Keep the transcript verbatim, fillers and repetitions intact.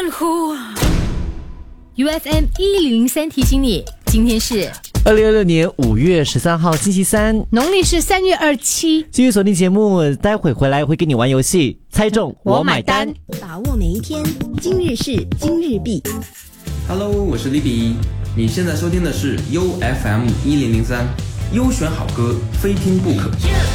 U F M 一零零三提醒你，今天是二零二六年五月十三号星期三， 农历是三月二七。 继续锁定节目，待会回来会跟你玩游戏，猜中我买单， 把握每一天。今日事今日毕。 Hello， 我是李比，你现在收听的是 U F M 一零零三，优选好歌，非听不可。